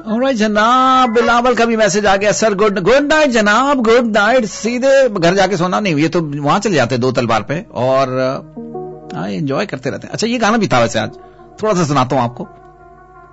Alright जनाब, बिलावल का भी मैसेज आ गया। सर गुड नाइट जनाब, गुड नाइट। सीधे घर जाके सोना नहीं, ये तो वहां चले जाते 2 तलवार पे और एंजॉय करते रहते हैं। अच्छा ये गाना भी था वैसे, आज थोड़ा सा सुनाता हूं आपको।